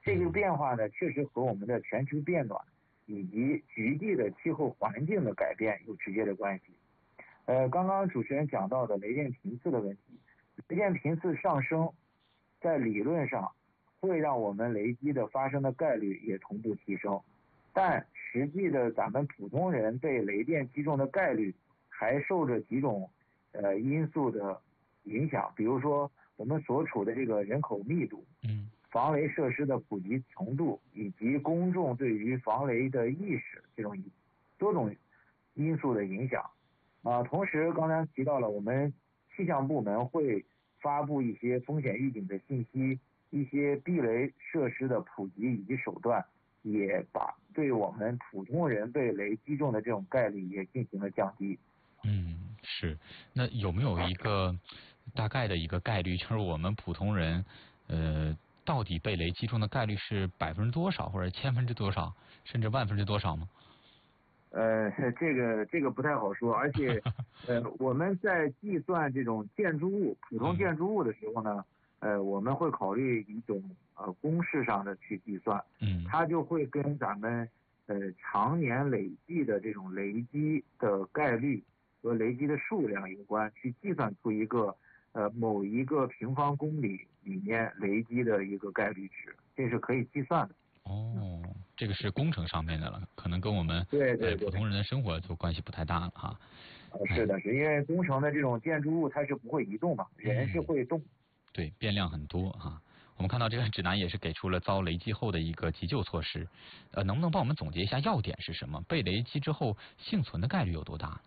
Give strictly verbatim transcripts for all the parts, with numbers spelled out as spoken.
这个变化呢，确实和我们的全球变暖以及局地的气候环境的改变有直接的关系。呃，刚刚主持人讲到的雷电频次的问题，雷电频次上升，在理论上会让我们雷击的发生的概率也同步提升，但实际的咱们普通人被雷电击中的概率还受着几种呃因素的影响，比如说我们所处的这个人口密度， 嗯， 防雷设施的普及程度，以及公众对于防雷的意识，这种多种因素的影响。啊，同时刚才提到了，我们气象部门会发布一些风险预警的信息，一些避雷设施的普及以及手段，也把对我们普通人被雷击中的这种概率也进行了降低。 嗯，是。那有没有一个大概的一个概率，就是我们普通人，呃，到底被雷击中的概率是百分之多少，或者千分之多少，甚至万分之多少吗？ 呃，这个这个不太好说，而且，呃，我们在计算这种建筑物、普通建筑物的时候呢，呃，我们会考虑一种呃公式上的去计算， 嗯， 它就会跟咱们呃常年累计的这种雷击的概率和雷击的数量有关，去计算出一个呃某一个平方公里里面雷击的一个概率值，这是可以计算的。 哦，这个是工程上面的了，可能跟我们对对对。 呃普通人的生活就关系不太大了哈。 呃，是的，是因为工程的这种建筑物它是不会移动嘛，人是会动。 对，变量很多哈。我们看到这个指南也是给出了遭雷击后的一个急救措施，呃，能不能帮我们总结一下要点是什么？被雷击之后幸存的概率有多大？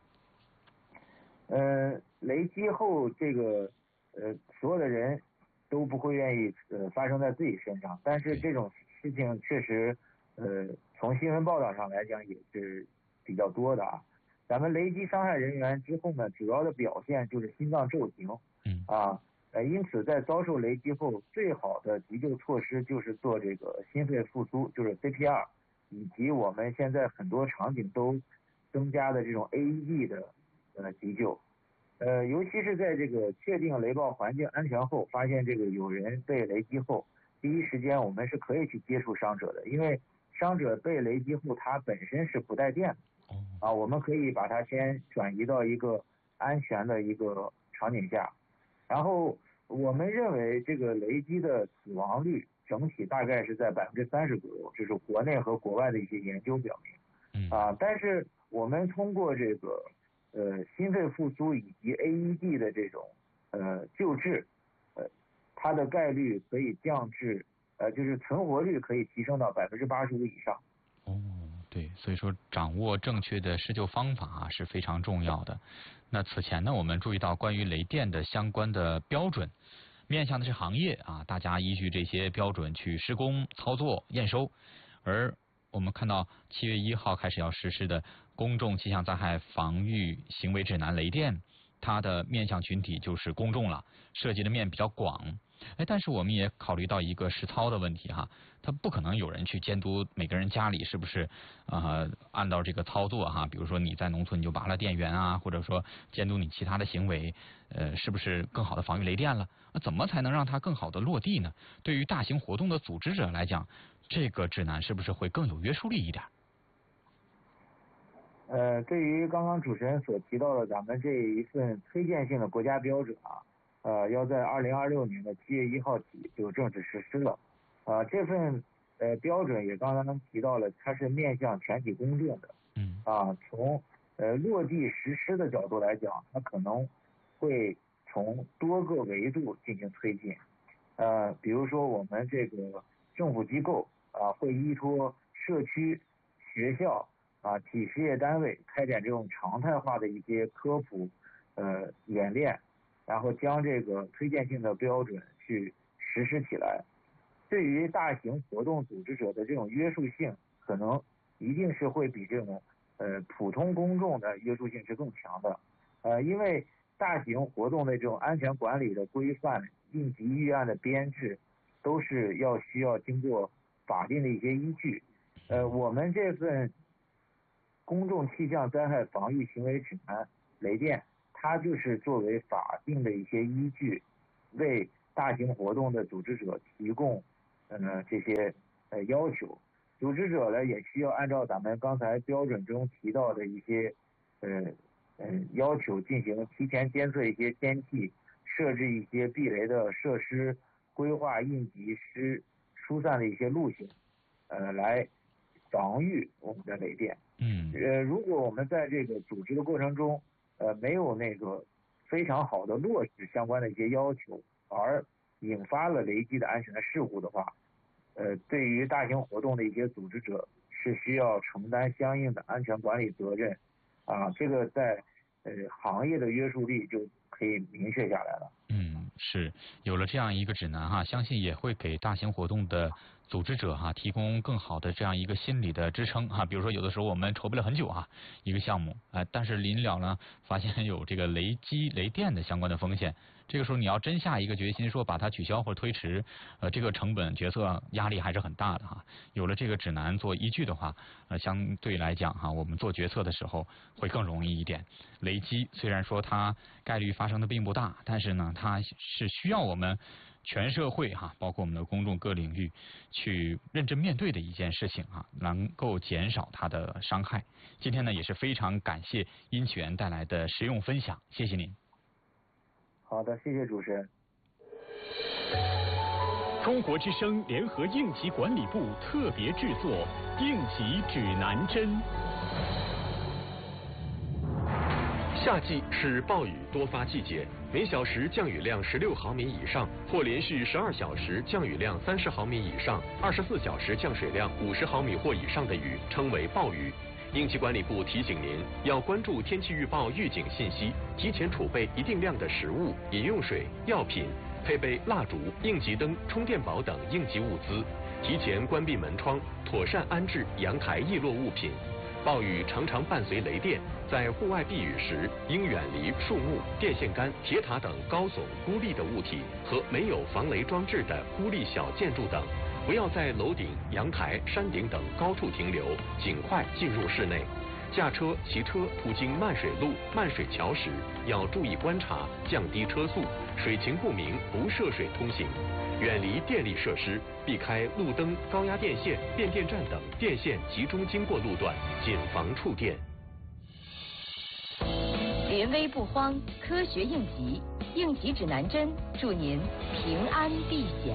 呃，雷击后这个呃所有的人都不会愿意呃发生在自己身上，但是这种事情确实呃从新闻报道上来讲也是比较多的啊。咱们雷击伤害人员之后呢，主要的表现就是心脏骤停， 嗯啊，呃，因此在遭受雷击后，最好的急救措施就是做这个心肺复苏，就是 C P R， 以及我们现在很多场景都增加的这种 A E D 的呃急救。呃，尤其是在这个确定雷暴环境安全后，发现这个有人被雷击后，第一时间我们是可以去接触伤者的，因为伤者被雷击后他本身是不带电的。啊，我们可以把它先转移到一个安全的一个场景下，然后我们认为这个雷击的死亡率整体大概是在百分之三十左右，这是国内和国外的一些研究表明。啊，但是我们通过这个呃心肺复苏以及 A E D 的这种呃救治，呃，它的概率可以降至呃就是存活率可以提升到百分之八十五以上。 哦，对，所以说掌握正确的施救方法啊是非常重要的。那此前呢，我们注意到关于雷电的相关的标准，面向的是行业啊，大家依据这些标准去施工、操作、验收。而我们看到七月一号开始要实施的公众气象灾害防御行为指南雷电，它的面向群体就是公众了，涉及的面比较广。哎，但是我们也考虑到一个实操的问题哈，他不可能有人去监督每个人家里是不是呃按照这个操作哈，比如说你在农村你就拔了电源啊，或者说监督你其他的行为，呃，是不是更好的防御雷电了？那怎么才能让它更好的落地呢？对于大型活动的组织者来讲，这个指南是不是会更有约束力一点？ 呃，对于刚刚主持人所提到的咱们这一份推荐性的国家标准啊，呃，要在二零二六年的七月一号起就正式实施了。啊、呃，这份呃标准也刚刚提到了，它是面向全体公众的。 嗯。 啊，从呃落地实施的角度来讲，它可能会从多个维度进行推进。呃，比如说我们这个政府机构啊，会依托社区、学校啊、体事业单位开展这种常态化的一些科普呃演练，然后将这个推荐性的标准去实施起来。对于大型活动组织者的这种约束性，可能一定是会比这种呃普通公众的约束性是更强的。呃，因为大型活动的这种安全管理的规范、应急预案的编制，都是要需要经过法定的一些依据。呃，我们这份公众气象灾害防御行为指南雷电，它就是作为法定的一些依据，为大型活动的组织者提供呃这些呃要求。组织者呢也需要按照咱们刚才标准中提到的一些呃嗯要求进行提前监测一些天气，设置一些避雷的设施，规划应急失疏散的一些路线，呃来防御我们的雷电。 嗯， 呃，如果我们在这个组织的过程中，呃，没有那个非常好的落实相关的一些要求，而引发了雷击的安全的事故的话，呃，对于大型活动的一些组织者是需要承担相应的安全管理责任，啊，这个在呃行业的约束力就可以明确下来了。 嗯，是有了这样一个指南哈，相信也会给大型活动的组织者哈提供更好的这样一个心理的支撑哈。比如说有的时候我们筹备了很久哈一个项目，呃，但是临了呢发现有这个雷击、雷电的相关的风险。这个时候你要真下一个决心说把它取消或者推迟，呃，这个成本决策压力还是很大的哈。有了这个指南做依据的话，呃，相对来讲哈，我们做决策的时候会更容易一点。雷击虽然说它概率发生的并不大，但是呢，它是需要我们全社会哈，包括我们的公众各领域去认真面对的一件事情啊，能够减少它的伤害。今天呢，也是非常感谢殷启元带来的实用分享，谢谢您。 好的，谢谢主持人。 中国之声联合应急管理部特别制作《应急指南针》。 夏季是暴雨多发季节，每小时降雨量十六毫米以上，或连续十二小时降雨量三十毫米以上，二十四小时降水量五十毫米或以上的雨称为暴雨。应急管理部提醒您要关注天气预报预警信息，提前储备一定量的食物、饮用水、药品，配备蜡烛、应急灯、充电宝等应急物资，提前关闭门窗，妥善安置阳台易落物品。暴雨常常伴随雷电，在户外避雨时，应远离树木、电线杆、铁塔等高耸孤立的物体和没有防雷装置的孤立小建筑等。不要在楼顶、阳台、山顶等高处停留，尽快进入室内。驾车、骑车途经漫水路、漫水桥时，要注意观察，降低车速，水情不明不涉水通行。远离电力设施，避开路灯、高压电线、变电站等电线集中经过路段，谨防触电。 临危不慌，科学应急，应急指南针，祝您平安避险。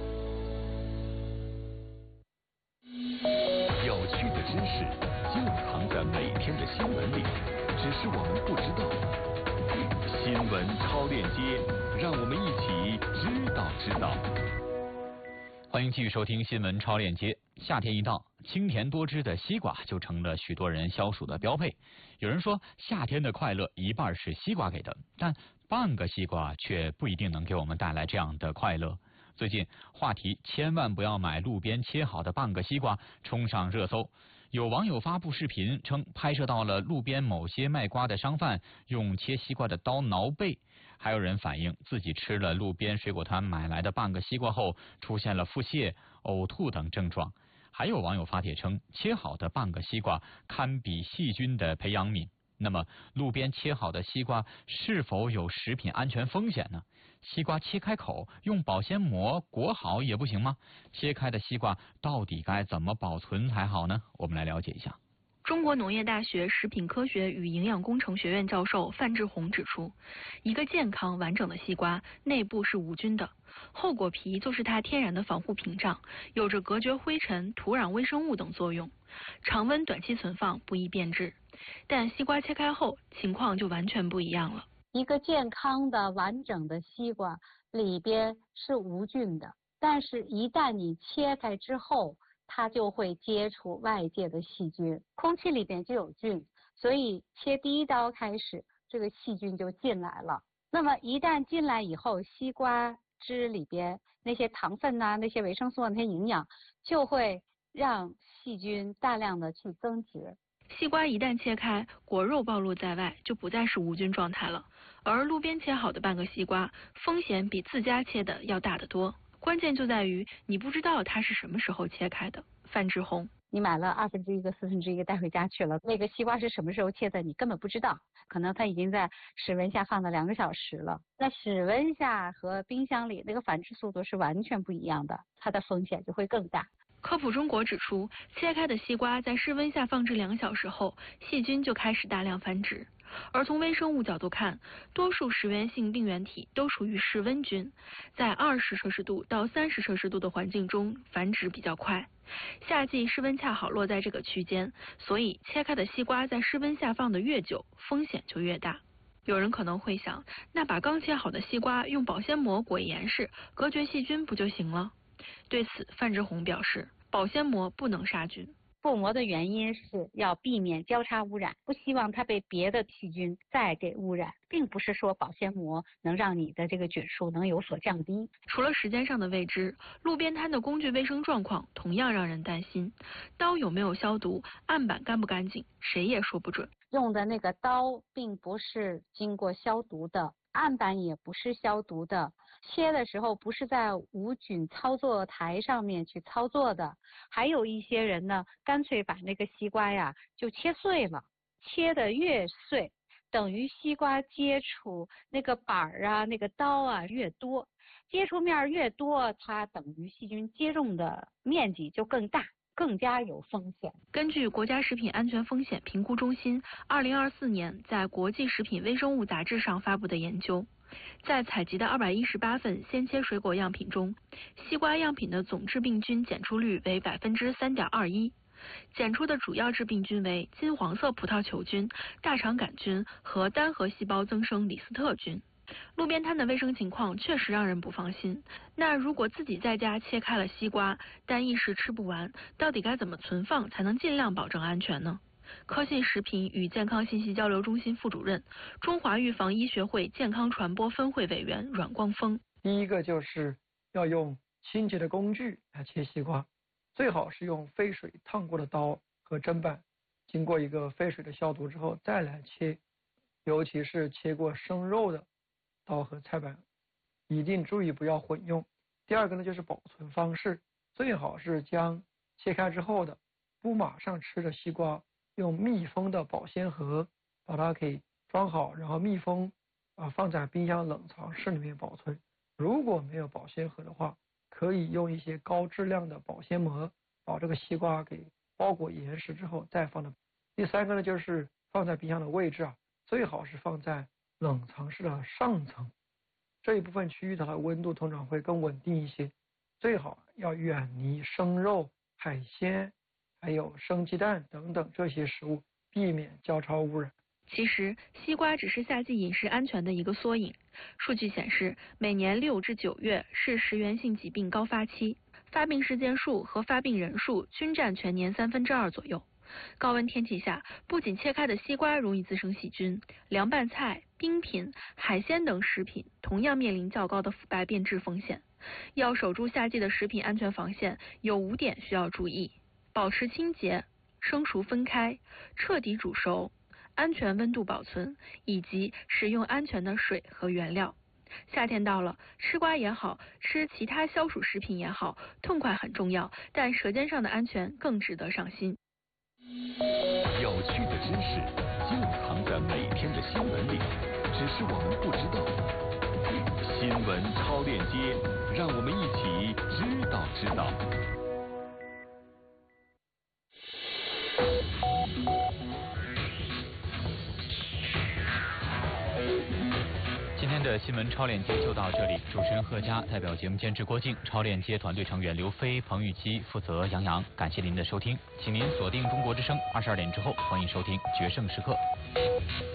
有趣的知识就藏在每天的新闻里，只是我们不知道。新闻超链接，让我们一起知道知道。 欢迎继续收听新闻超链接。夏天一到，清甜多汁的西瓜就成了许多人消暑的标配。有人说，夏天的快乐一半是西瓜给的，但半个西瓜却不一定能给我们带来这样的快乐。最近话题千万不要买路边切好的半个西瓜冲上热搜，有网友发布视频称拍摄到了路边某些卖瓜的商贩用切西瓜的刀挠背，还有人反映自己吃了路边水果摊买来的半个西瓜后出现了腹泻、呕吐等症状。还有网友发帖称，切好的半个西瓜堪比细菌的培养皿。那么路边切好的西瓜是否有食品安全风险呢？西瓜切开口用保鲜膜裹好也不行吗？切开的西瓜到底该怎么保存才好呢？我们来了解一下。 中国农业大学食品科学与营养工程学院教授范志红指出，一个健康完整的西瓜内部是无菌的，后果皮就是它天然的防护屏障，有着隔绝灰尘、土壤微生物等作用，常温短期存放不易变质。但西瓜切开后情况就完全不一样了。 一个健康的完整的西瓜里边是无菌的，但是一旦你切开之后，它就会接触外界的细菌，空气里边就有菌，所以切第一刀开始，这个细菌就进来了。那么一旦进来以后，西瓜汁里边那些糖分呐、啊、那些维生素啊、那些营养，就会让细菌大量的去增殖。 西瓜一旦切开，果肉暴露在外，就不再是无菌状态了。而路边切好的半个西瓜，风险比自家切的要大得多。关键就在于你不知道它是什么时候切开的。范志红， 你买了二分之一个、四分之一个带回家去了，那个西瓜是什么时候切的，你根本不知道，可能它已经在室温下放了两个小时了。那室温下和冰箱里那个繁殖速度是完全不一样的，它的风险就会更大。 科普中国指出，切开的西瓜在室温下放置两小时后，细菌就开始大量繁殖。而从微生物角度看，多数食源性病原体都属于室温菌，在二十摄氏度到三十摄氏度的环境中繁殖比较快。夏季室温恰好落在这个区间，所以切开的西瓜在室温下放的越久，风险就越大。有人可能会想，那把刚切好的西瓜用保鲜膜裹严实，隔绝细菌不就行了？对此，范志红表示，保鲜膜不能杀菌。 覆膜的原因是要避免交叉污染，不希望它被别的细菌再给污染，并不是说保鲜膜能让你的这个菌数能有所降低。 除了时间上的未知，路边摊的工具卫生状况同样让人担心。刀有没有消毒，案板干不干净，谁也说不准。 用的那个刀并不是经过消毒的，案板也不是消毒的，切的时候不是在无菌操作台上面去操作的。还有一些人呢，干脆把那个西瓜呀就切碎了，切得越碎，等于西瓜接触那个板儿啊、那个刀啊越多，接触面越多，它等于细菌接种的面积就更大，更加有风险。 根据国家食品安全风险评估中心二零二四年在国际食品微生物杂志上发布的研究，在采集的二百一十八份鲜切水果样品中，西瓜样品的总致病菌检出率为百分之三点二一，检出的主要致病菌为金黄色葡萄球菌、大肠杆菌和单核细胞增生李斯特菌。路边摊的卫生情况确实让人不放心。那如果自己在家切开了西瓜，但一时吃不完，到底该怎么存放才能尽量保证安全呢？科信食品与健康信息交流中心副主任、中华预防医学会健康传播分会委员阮光峰。 第一个就是要用清洁的工具来切西瓜，最好是用沸水烫过的刀和砧板，经过一个沸水的消毒之后再来切，尤其是切过生肉的刀和菜板，一定注意不要混用。第二个呢，就是保存方式，最好是将切开之后的不马上吃的西瓜，用密封的保鲜盒把它给装好，然后密封啊放在冰箱冷藏室里面保存。如果没有保鲜盒的话，可以用一些高质量的保鲜膜把这个西瓜给包裹严实之后再放到。第三个呢，就是放在冰箱的位置啊，最好是放在冷藏室的上层，这一部分区域它的温度通常会更稳定一些。最好要远离生肉、海鲜还有生鸡蛋等等这些食物，避免交叉污染。 其实西瓜只是夏季饮食安全的一个缩影。数据显示，每年六至九月是食源性疾病高发期，发病事件数和发病人数均占全年三分之二左右。高温天气下，不仅切开的西瓜容易滋生细菌，凉拌菜、冰品、海鲜等食品同样面临较高的腐败变质风险。要守住夏季的食品安全防线，有五点需要注意：保持清洁、生熟分开、彻底煮熟、安全温度保存，以及使用安全的水和原料。夏天到了，吃瓜也好，吃其他消暑食品也好，痛快很重要，但舌尖上的安全更值得上心。 有趣的知识就藏在每天的新闻里，只是我们不知道。新闻超链接，让我们一起知道知道。 今天的新闻超链接就到这里，主持人贺佳代表节目监制郭靖，超链接团队成员刘飞、彭玉琪，负责杨洋。感谢您的收听，请您锁定中国之声，二十二点之后欢迎收听《决胜时刻》。